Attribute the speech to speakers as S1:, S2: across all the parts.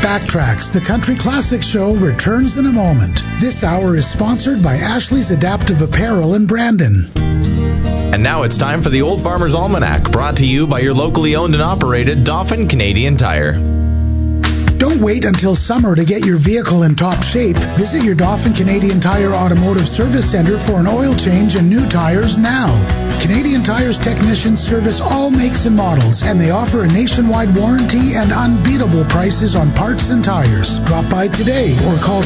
S1: Backtracks, the Country Classic Show, returns in a moment. This hour is sponsored by Ashley's Adaptive Apparel in Brandon.
S2: And now it's time for the Old Farmer's Almanac, brought to you by your locally owned and operated Dauphin Canadian Tire.
S1: Don't wait until summer to get your vehicle in top shape. Visit your Dauphin Canadian Tire Automotive Service Center for an oil change and new tires now. Canadian Tire's technicians service all makes and models, and they offer a nationwide warranty and unbeatable prices on parts and tires. Drop by today or call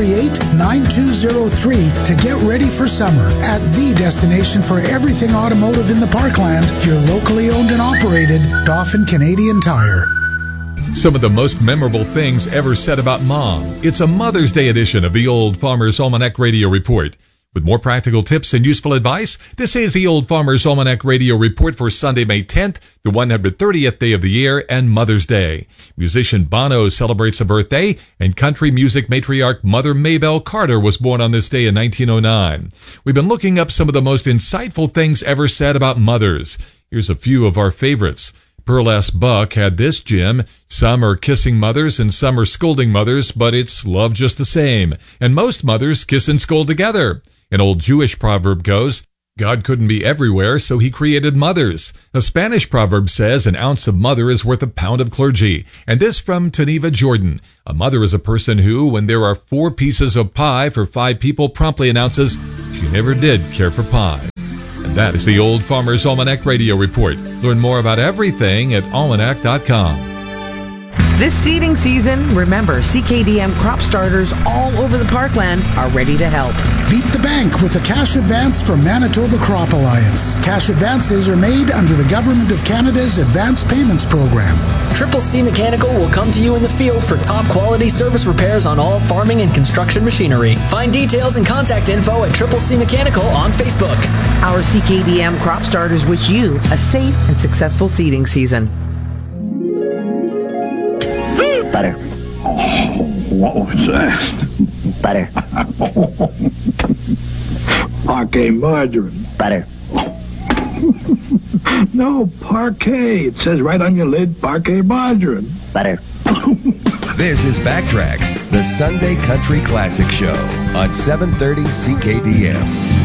S1: 638-9203 to get ready for summer at the destination for everything automotive in the Parkland, your locally owned and operated Dauphin Canadian Tire.
S3: Some of the most memorable things ever said about Mom. It's a Mother's Day edition of the Old Farmer's Almanac Radio Report. With more practical tips and useful advice, this is the Old Farmer's Almanac Radio Report for Sunday, May 10th, the 130th day of the year, and Mother's Day. Musician Bono celebrates a birthday, and country music matriarch Mother Maybelle Carter was born on this day in 1909. We've been looking up some of the most insightful things ever said about mothers. Here's a few of our favorites. Pearl S. Buck had this gem: some are kissing mothers and some are scolding mothers, but it's love just the same. And most mothers kiss and scold together. An old Jewish proverb goes, God couldn't be everywhere, so he created mothers. A Spanish proverb says an ounce of mother is worth a pound of clergy. And this from Taneva Jordan. A mother is a person who, when there are 4 pieces of pie for 5 people, promptly announces she never did care for pie. And that is the Old Farmer's Almanac Radio Report. Learn more about everything at almanac.com.
S4: This seeding season, remember, CKDM crop starters all over the Parkland are ready to help.
S1: Beat the bank with a cash advance from Manitoba Crop Alliance. Cash advances are made under the Government of Canada's Advance Payments Program.
S5: Triple C Mechanical will come to you in the field for top quality service repairs on all farming and construction machinery. Find details and contact info at Triple C Mechanical on Facebook.
S4: Our CKDM crop starters wish you a safe and successful seeding season.
S6: Butter.
S7: What was that?
S6: Butter.
S7: Parquet margarine.
S6: Butter.
S7: No, parquet. It says right on your lid, parquet margarine.
S6: Butter.
S8: This is Backtracks, the Sunday Country Classic Show on 730 CKDM.